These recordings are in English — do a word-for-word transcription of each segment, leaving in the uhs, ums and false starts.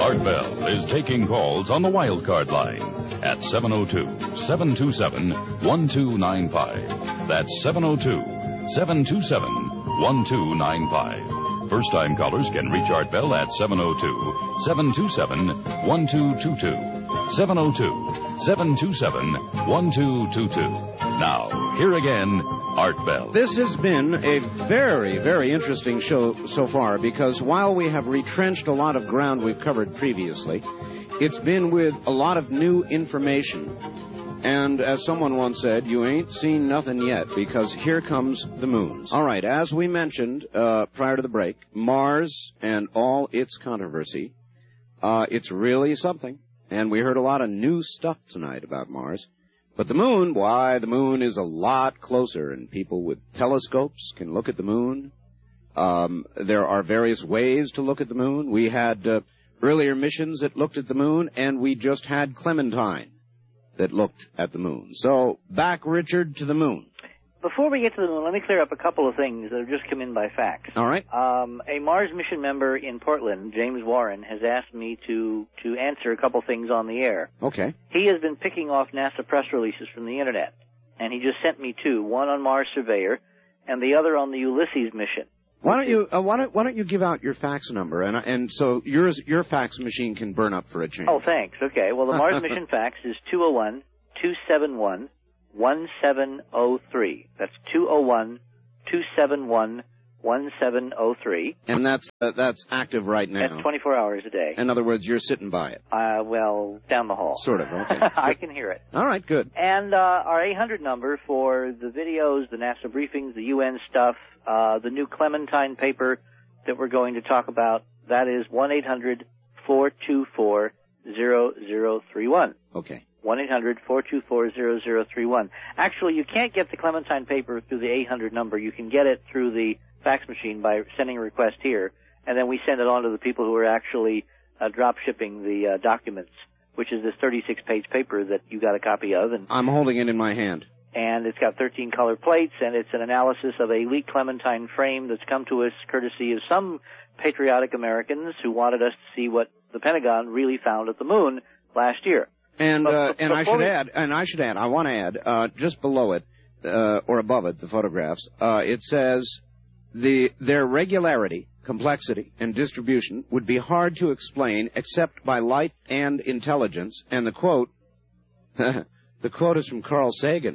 Art Bell is taking calls on the wildcard line at seven oh two, seven two seven, one two nine five. That's seven oh two, seven two seven, one two nine five. First-time callers can reach Art Bell at seven oh two, seven two seven, one two two two. seven oh two, seven two seven, one two two two. Now, here again, Art Bell. This has been a very, very interesting show so far because while we have retrenched a lot of ground we've covered previously, it's been with a lot of new information. And as someone once said, you ain't seen nothing yet because here comes the moons. All right, as we mentioned uh, prior to the break, Mars and all its controversy, uh, it's really something. And we heard a lot of new stuff tonight about Mars. But the moon, why, the moon is a lot closer, and people with telescopes can look at the moon. Um, there are various ways to look at the moon. We had uh, earlier missions that looked at the moon, and we just had Clementine that looked at the moon. So, back, Richard, to the moon. Before we get to the moon, let me clear up a couple of things that have just come in by fax. All right. Um, a Mars mission member in Portland, James Warren, has asked me to, to answer a couple things on the air. Okay. He has been picking off NASA press releases from the Internet, and he just sent me two, one on Mars Surveyor and the other on the Ulysses mission. Why don't you uh, why don't why don't you give out your fax number and and so yours your fax machine can burn up for a change. Oh, thanks. Okay. Well, the Mars mission fax is two oh one, two seven one, one seven oh three. That's two oh one, two seven one, one seven oh three. And that's uh, that's active right now. That's twenty-four hours a day. In other words, you're sitting by it. Uh, well, down the hall. Sort of. Okay. I can hear it. All right. Good. And uh, our eight hundred number for the videos, the NASA briefings, the U N stuff, uh, the new Clementine paper that we're going to talk about, that is one eight hundred, four two four, zero zero three one. Okay. one eight hundred, four two four, zero zero three one. Actually, you can't get the Clementine paper through the eight hundred number. You can get it through the fax machine by sending a request here, and then we send it on to the people who are actually uh, drop shipping the uh, documents, which is this thirty-six page paper that you got a copy of. And I'm holding it in my hand. And it's got thirteen color plates, and it's an analysis of a leaked Clementine frame that's come to us courtesy of some patriotic Americans who wanted us to see what the Pentagon really found at the moon last year. And but, uh, and I should we... add, and I should add, I want to add, uh, just below it uh, or above it, the photographs, uh, it says the their regularity, complexity, and distribution would be hard to explain except by light and intelligence. And the quote, the quote is from Carl Sagan.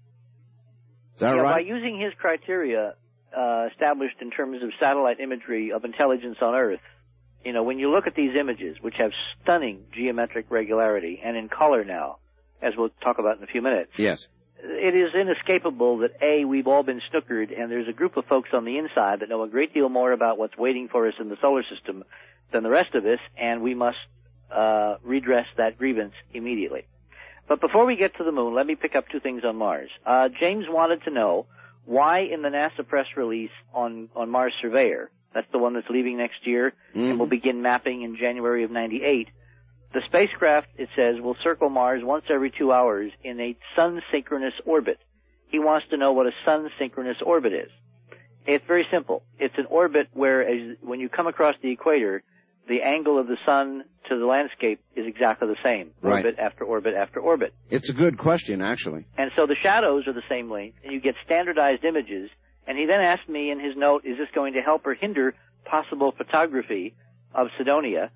Is that yeah, right? By using his criteria uh, established in terms of satellite imagery of intelligence on Earth, you know, when you look at these images, which have stunning geometric regularity and in color now, as we'll talk about in a few minutes. Yes. It is inescapable that, A, we've all been snookered, and there's a group of folks on the inside that know a great deal more about what's waiting for us in the solar system than the rest of us, and we must uh, redress that grievance immediately. But before we get to the moon, let me pick up two things on Mars. Uh, James wanted to know why in the NASA press release on, on Mars Surveyor, that's the one that's leaving next year, mm-hmm. and will begin mapping in January of ninety-eight, the spacecraft, it says, will circle Mars once every two hours in a sun-synchronous orbit. He wants to know what a sun-synchronous orbit is. It's very simple. It's an orbit where as, when you come across the equator, the angle of the sun to the landscape is exactly the same, right. Orbit after orbit after orbit. It's a good question, actually. And so the shadows are the same length, and you get standardized images. And he then asked me in his note, is this going to help or hinder possible photography of Cydonia?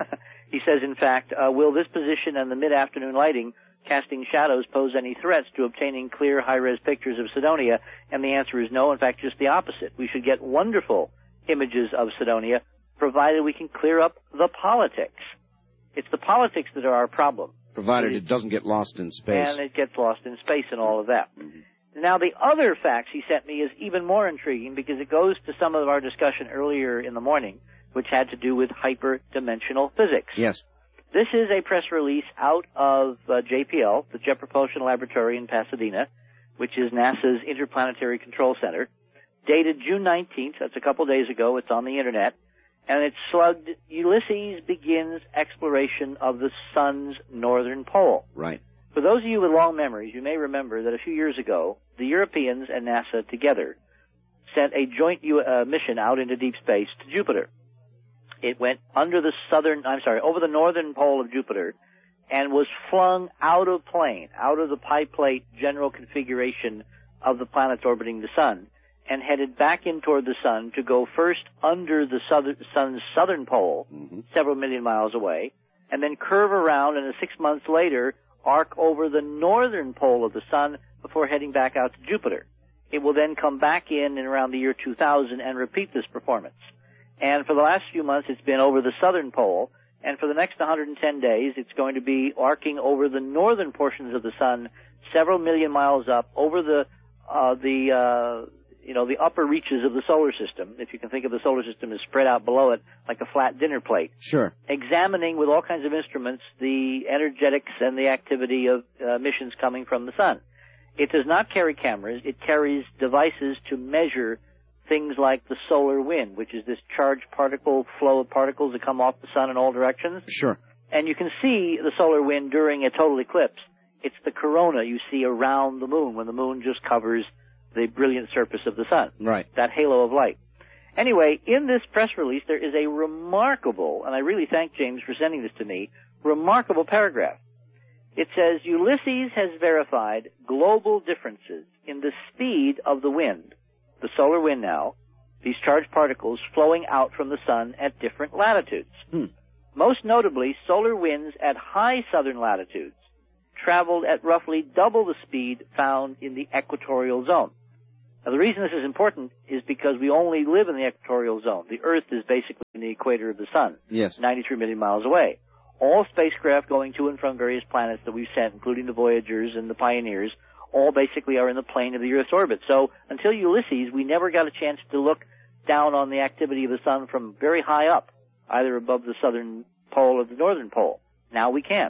He says, in fact, uh, will this position and the mid-afternoon lighting casting shadows pose any threats to obtaining clear high-res pictures of Cydonia? And the answer is no. In fact, just the opposite. We should get wonderful images of Cydonia, provided we can clear up the politics. It's the politics that are our problem. Provided it, it doesn't get lost in space. And it gets lost in space and all of that. Mm-hmm. Now, the other fax he sent me is even more intriguing because it goes to some of our discussion earlier in the morning, which had to do with hyperdimensional physics. Yes. This is a press release out of uh, J P L, the Jet Propulsion Laboratory in Pasadena, which is NASA's Interplanetary Control Center, dated June nineteenth. That's a couple days ago. It's on the Internet. And it's slugged, Ulysses begins exploration of the sun's northern pole. Right. For those of you with long memories, you may remember that a few years ago, the Europeans and NASA together sent a joint uh, mission out into deep space to Jupiter. It went under the southern, I'm sorry, over the northern pole of Jupiter and was flung out of plane, out of the pie plate general configuration of the planets orbiting the sun, and headed back in toward the sun to go first under the southern, sun's southern pole, mm-hmm. several million miles away, and then curve around and six months later arc over the northern pole of the sun before heading back out to Jupiter. It will then come back in in around the year two thousand and repeat this performance. And for the last few months, it's been over the southern pole, and for the next one hundred ten days, it's going to be arcing over the northern portions of the sun, several million miles up, over the uh, the uh, you know the upper reaches of the solar system. If you can think of the solar system as spread out below it like a flat dinner plate. Sure. Examining with all kinds of instruments the energetics and the activity of uh, missions coming from the sun. It does not carry cameras. It carries devices to measure things like the solar wind, which is this charged particle flow of particles that come off the sun in all directions. Sure. And you can see the solar wind during a total eclipse. It's the corona you see around the moon when the moon just covers the brilliant surface of the sun. Right. That halo of light. Anyway, in this press release, there is a remarkable, and I really thank James for sending this to me, remarkable paragraph. It says, Ulysses has verified global differences in the speed of the wind, the solar wind now, these charged particles flowing out from the sun at different latitudes. Hmm. Most notably, solar winds at high southern latitudes traveled at roughly double the speed found in the equatorial zone. Now, the reason this is important is because we only live in the equatorial zone. The Earth is basically in the equator of the sun, yes, ninety-three million miles away. All spacecraft going to and from various planets that we've sent, including the Voyagers and the Pioneers, all basically are in the plane of the Earth's orbit. So until Ulysses, we never got a chance to look down on the activity of the sun from very high up, either above the southern pole or the northern pole. Now we can.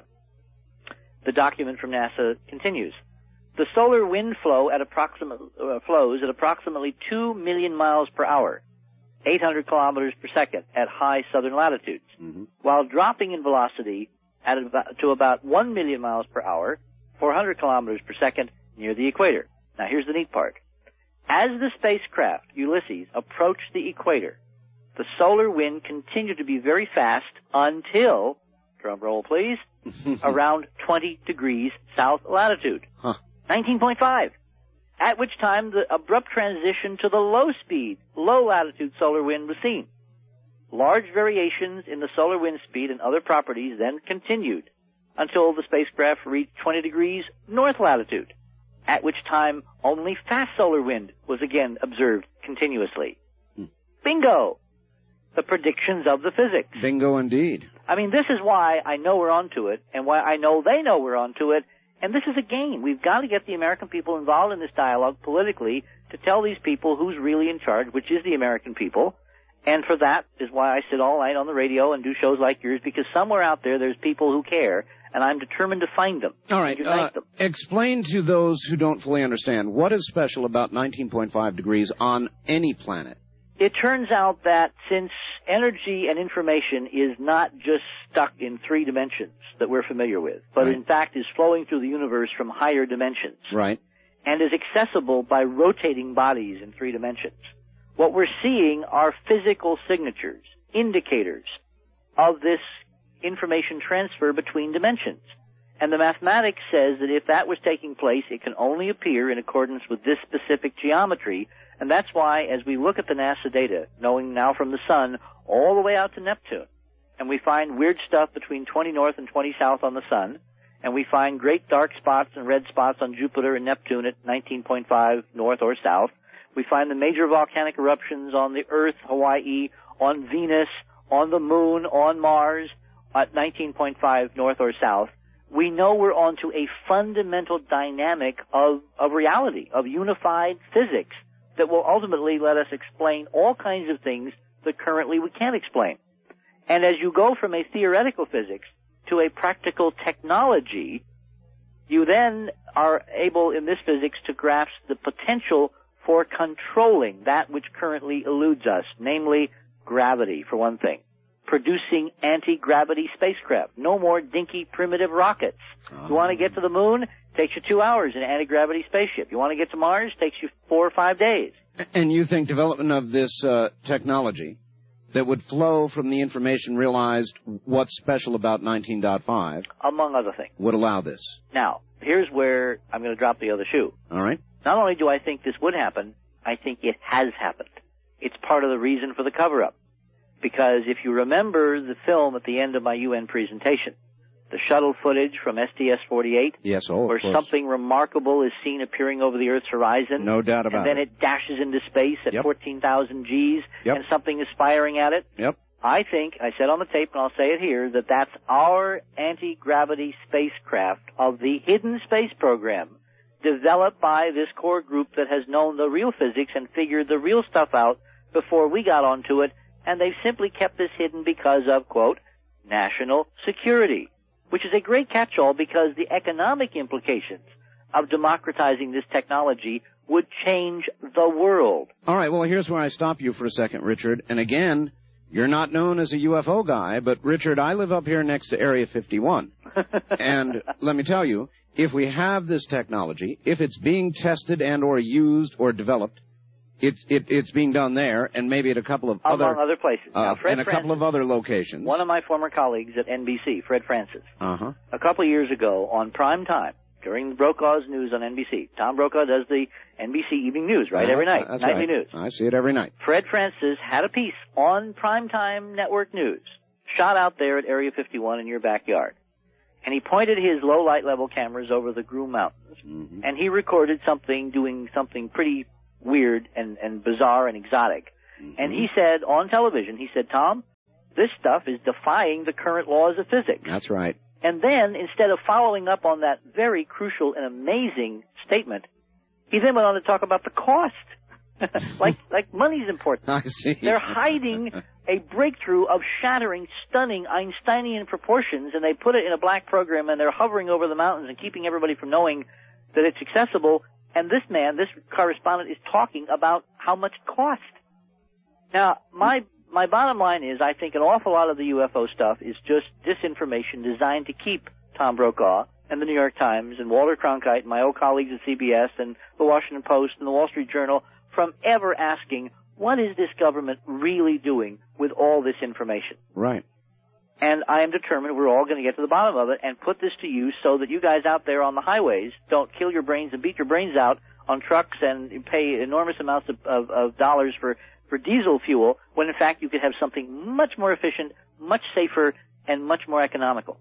The document from NASA continues. The solar wind flow at approximate, uh, flows at approximately two million miles per hour, eight hundred kilometers per second at high southern latitudes, mm-hmm. while dropping in velocity at about, to about one million miles per hour, four hundred kilometers per second near the equator. Now here's the neat part. As the spacecraft, Ulysses, approached the equator, the solar wind continued to be very fast until, drum roll please, around twenty degrees south latitude, huh. nineteen point five. At which time the abrupt transition to the low-speed, low-latitude solar wind was seen. Large variations in the solar wind speed and other properties then continued until the spacecraft reached twenty degrees north latitude, at which time only fast solar wind was again observed continuously. Hmm. Bingo! The predictions of the physics. Bingo indeed. I mean, this is why I know we're onto it, and why I know they know we're onto it. And this is a game. We've got to get the American people involved in this dialogue politically to tell these people who's really in charge, which is the American people. And for that is why I sit all night on the radio and do shows like yours, because somewhere out there there's people who care, and I'm determined to find them. All right. Uh, them. Explain to those who don't fully understand, what is special about nineteen point five degrees on any planet? It turns out that since energy and information is not just stuck in three dimensions that we're familiar with, but right. in fact is flowing through the universe from higher dimensions. Right. And is accessible by rotating bodies in three dimensions. What we're seeing are physical signatures, indicators of this information transfer between dimensions. And the mathematics says that if that was taking place, it can only appear in accordance with this specific geometry. And that's why, as we look at the NASA data, knowing now from the sun all the way out to Neptune, and we find weird stuff between twenty north and twenty south on the sun, and we find great dark spots and red spots on Jupiter and Neptune at nineteen point five north or south, we find the major volcanic eruptions on the Earth, Hawaii, on Venus, on the Moon, on Mars, at nineteen point five north or south, we know we're onto a fundamental dynamic of, of reality, of unified physics, that will ultimately let us explain all kinds of things that currently we can't explain. And as you go from a theoretical physics to a practical technology, you then are able in this physics to grasp the potential for controlling that which currently eludes us, namely gravity, for one thing. Producing anti-gravity spacecraft. No more dinky primitive rockets. Oh. You want to get to the moon? Takes you two hours in an anti-gravity spaceship. You want to get to Mars? Takes you four or five days. And you think development of this uh, technology that would flow from the information realized what's special about nineteen point five. Among other things. Would allow this. Now, here's where I'm going to drop the other shoe. All right. Not only do I think this would happen, I think it has happened. It's part of the reason for the cover-up. Because if you remember the film at the end of my U N presentation, the shuttle footage from S T S forty-eight, yes, oh, where something remarkable is seen appearing over the Earth's horizon. No doubt about it. And then it. it dashes into space at yep. fourteen thousand G's, yep. and something is firing at it. Yep. I think, I said on the tape, and I'll say it here, that that's our anti-gravity spacecraft of the hidden space program, developed by this core group that has known the real physics and figured the real stuff out before we got onto it, and they've simply kept this hidden because of, quote, national security, which is a great catch-all because the economic implications of democratizing this technology would change the world. All right, well, here's where I stop you for a second, Richard. And again, you're not known as a U F O guy, but, Richard, I live up here next to Area fifty-one. And let me tell you, if we have this technology, if it's being tested and or used or developed, It's it, it's being done there, and maybe at a couple of Among other other places. Uh, now, Fred and a Francis, couple of other locations. One of my former colleagues at N B C, Fred Francis, uh-huh. a couple of years ago on prime time during Brokaw's News on N B C. Tom Brokaw does the N B C Evening News, right? Uh, every night, that's nightly right. news. I see it every night. Fred Francis had a piece on primetime network news, shot out there at Area fifty-one in your backyard, and he pointed his low light level cameras over the Groom Mountains, mm-hmm. and he recorded something doing something pretty weird and, and bizarre and exotic. Mm-hmm. And he said on television, he said, Tom, this stuff is defying the current laws of physics. That's right. And then, instead of following up on that very crucial and amazing statement, he then went on to talk about the cost. like, like money's important. I see. They're hiding a breakthrough of shattering, stunning Einsteinian proportions, and they put it in a black program, and they're hovering over the mountains and keeping everybody from knowing that it's accessible. And this man, this correspondent, is talking about how much it cost. Now, my my bottom line is I think an awful lot of the U F O stuff is just disinformation designed to keep Tom Brokaw and the New York Times and Walter Cronkite and my old colleagues at C B S and the Washington Post and the Wall Street Journal from ever asking, what is this government really doing with all this information? Right. And I am determined we're all going to get to the bottom of it and put this to use so that you guys out there on the highways don't kill your brains and beat your brains out on trucks and pay enormous amounts of, of, of dollars for, for diesel fuel when, in fact, you could have something much more efficient, much safer, and much more economical.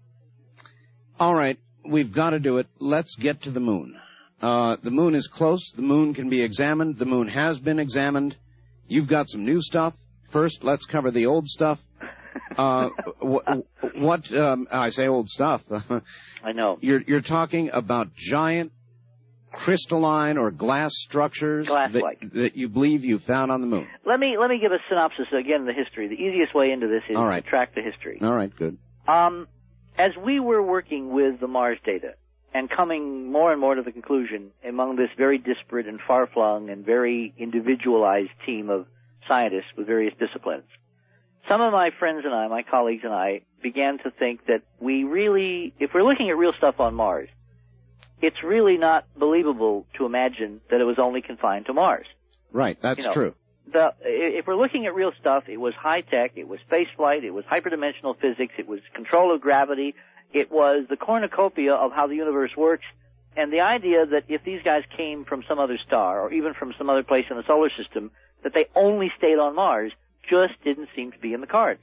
All right. We've got to do it. Let's get to the moon. Uh, the moon is close. The moon can be examined. The moon has been examined. You've got some new stuff. First, let's cover the old stuff. Uh, what, what um, I say old stuff. I know. You're, you're talking about giant crystalline or glass structures Glass-like. that, that you believe you found on the moon. Let me, let me give a synopsis again of the history. The easiest way into this is All right. to track the history. All right, good. Um, as we were working with the Mars data and coming more and more to the conclusion among this very disparate and far-flung and very individualized team of scientists with various disciplines, some of my friends and I, my colleagues and I, began to think that we really, if we're looking at real stuff on Mars, it's really not believable to imagine that it was only confined to Mars. Right, that's you know, true. The, if we're looking at real stuff, it was high-tech, it was spaceflight, it was hyperdimensional physics, it was control of gravity, it was the cornucopia of how the universe works, and the idea that if these guys came from some other star, or even from some other place in the solar system, that they only stayed on Mars, just didn't seem to be in the cards.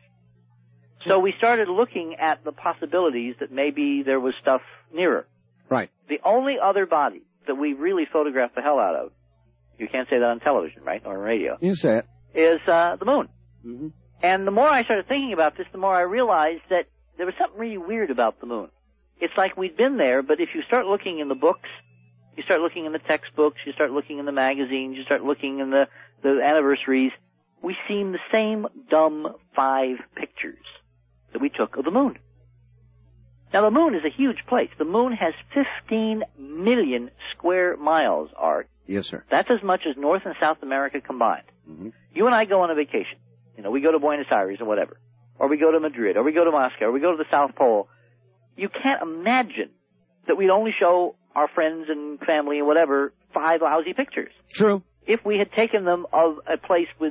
So we started looking at the possibilities that maybe there was stuff nearer. Right. The only other body that we really photographed the hell out of, you can't say that on television, right, or on radio, you say it, is uh, the moon. Mm-hmm. And the more I started thinking about this, the more I realized that there was something really weird about the moon. It's like we'd been there, but if you start looking in the books, you start looking in the textbooks, you start looking in the magazines, you start looking in the, the anniversaries, we seen the same dumb five pictures that we took of the moon. Now, the moon is a huge place. The moon has fifteen million square miles, Art. Yes, sir. That's as much as North and South America combined. Mm-hmm. You and I go on a vacation. You know, we go to Buenos Aires or whatever. Or we go to Madrid. Or we go to Moscow. Or we go to the South Pole. You can't imagine that we'd only show our friends and family and whatever five lousy pictures. True. If we had taken them of a place with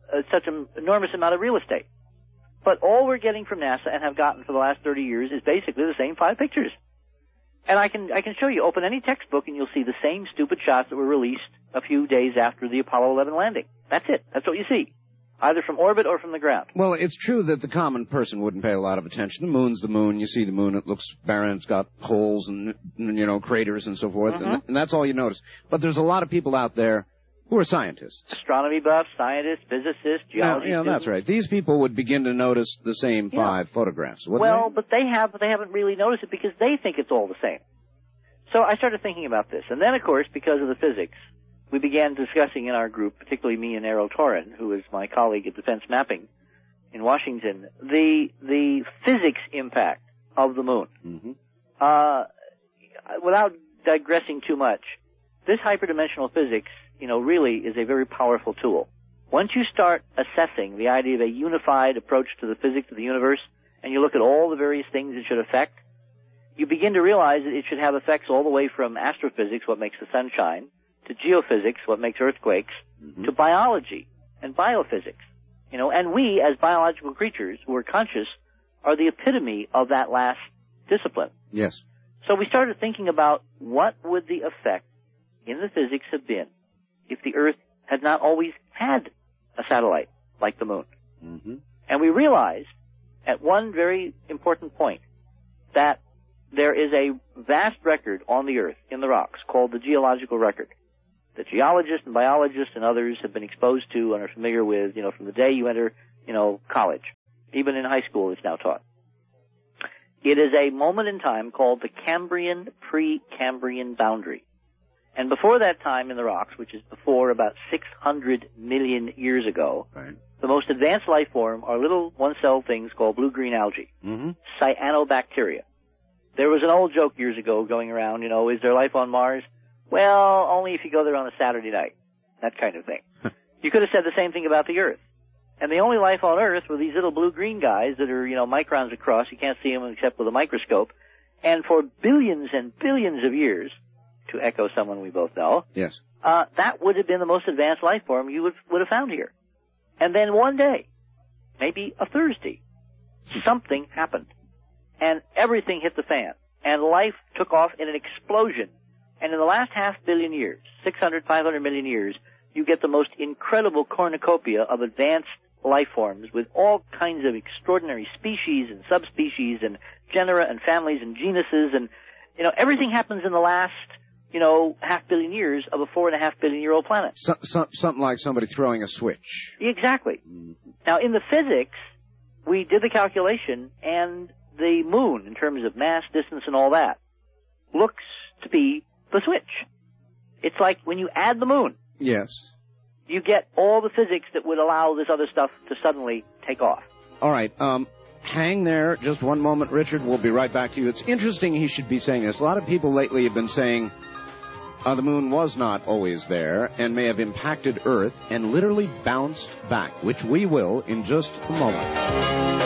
uh, such an enormous amount of real estate. But all we're getting from NASA and have gotten for the last thirty years is basically the same five pictures. And I can I can show you, open any textbook and you'll see the same stupid shots that were released a few days after the Apollo eleven landing. That's it. That's what you see, either from orbit or from the ground. Well, it's true that the common person wouldn't pay a lot of attention. The moon's the moon. You see the moon, it looks barren. It's got holes and, you know, craters and so forth. Mm-hmm. and, and that's all you notice. But there's a lot of people out there who are scientists. Astronomy buffs, scientists, physicists, geology Yeah, yeah that's right. These people would begin to notice the same five yeah. photographs, wouldn't well, they? but they have, but they haven't really noticed it because they think it's all the same. So I started thinking about this. And then, of course, because of the physics, we began discussing in our group, particularly me and Errol Torin, who is my colleague at Defense Mapping in Washington, the the physics impact of the moon. Mm-hmm. Uh, without digressing too much, this hyperdimensional physics, you know, really is a very powerful tool. Once you start assessing the idea of a unified approach to the physics of the universe, and you look at all the various things it should affect, you begin to realize that it should have effects all the way from astrophysics, what makes the sun shine, to geophysics, what makes earthquakes, mm-hmm. to biology and biophysics. You know, and we, as biological creatures who are conscious, are the epitome of that last discipline. Yes. So we started thinking about what would the effect in the physics have been if the Earth had not always had a satellite like the moon. Mm-hmm. And we realized at one very important point that there is a vast record on the Earth in the rocks called the geological record that geologists and biologists and others have been exposed to and are familiar with, you know, from the day you enter, you know, college. Even in high school it's now taught. It is a moment in time called the Cambrian pre-Cambrian boundary. And before that time in the rocks, which is before about six hundred million years ago, right. the most advanced life form are little one-cell things called blue-green algae, mm-hmm. cyanobacteria. There was an old joke years ago going around, you know, is there life on Mars? Well, only if you go there on a Saturday night. That kind of thing. You could have said the same thing about the Earth. And the only life on Earth were these little blue-green guys that are, you know, microns across. You can't see them except with a microscope. And for billions and billions of years, to echo someone we both know, yes, uh, that would have been the most advanced life form you would, would have found here. And then one day, maybe a Thursday, something happened. And everything hit the fan. And life took off in an explosion. And in the last half billion years, six hundred, five hundred million years, you get the most incredible cornucopia of advanced life forms with all kinds of extraordinary species and subspecies and genera and families and genuses. And, you know, everything happens in the last, you know, half billion years of a four and a half billion year old planet. So, so, something like somebody throwing a switch. Exactly. Mm-hmm. Now, in the physics, we did the calculation, and the moon, in terms of mass, distance, and all that, looks to be the switch. It's like when you add the moon. Yes. You get all the physics that would allow this other stuff to suddenly take off. All right. Um, hang there just one moment, Richard. We'll be right back to you. It's interesting he should be saying this. A lot of people lately have been saying uh, the moon was not always there and may have impacted Earth and literally bounced back, which we will in just a moment.